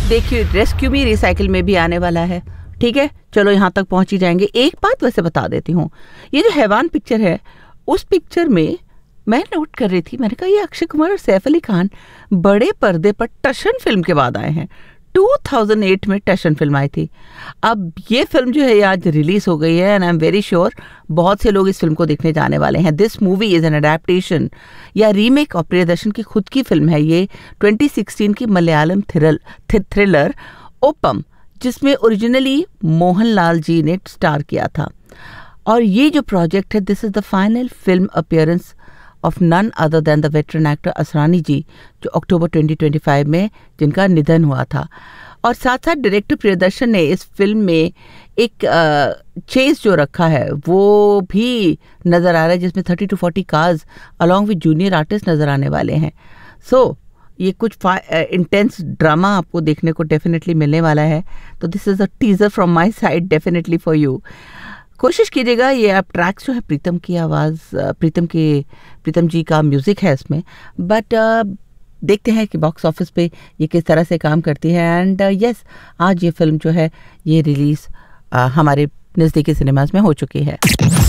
देखिए रेस्क्यू मी रिसाइकिल में भी आने वाला है, ठीक है, चलो यहाँ तक पहुंच ही जाएंगे। एक बात वैसे बता देती हूँ, ये जो हैवान पिक्चर है, उस पिक्चर में मैं नोट कर रही थी, मैंने कहा ये अक्षय कुमार और सैफ अली खान बड़े पर्दे पर टशन फिल्म के बाद आए हैं। 2008 में टशन फिल्म आई थी। अब ये फिल्म जो है ये आज रिलीज हो गई है and I am very sure बहुत से लोग इस फिल्म को देखने जाने वाले हैं। This movie is an adaptation या रीमेक ऑफ प्रियदर्शन की खुद की फिल्म है। ये 2016 की मलयालम थ्रिलर ओपम, जिसमें ओरिजिनली मोहनलाल जी ने स्टार किया था। और ये जो प्रोजेक्ट है, this is the final film appearance of none other than the veteran actor Asrani जी, जो अक्टूबर 2025 में जिनका निधन हुआ था। और साथ साथ डायरेक्टर प्रियदर्शन ने इस फिल्म में एक चेस जो रखा है वो भी नज़र आ रहा है, जिसमें 30 to 40 cars along with junior artist नज़र आने वाले हैं। सो ये कुछ इंटेंस ड्रामा आपको देखने को डेफिनेटली मिलने वाला है। तो this is a teaser from my side definitely for you. कोशिश कीजिएगा, ये आप ट्रैक्स जो है प्रीतम की आवाज़, प्रीतम जी का म्यूज़िक है इसमें, बट देखते हैं कि बॉक्स ऑफिस पे ये किस तरह से काम करती है। एंड यस, आज ये फिल्म जो है ये रिलीज़ हमारे नज़दीकी सिनेमाज में हो चुकी है।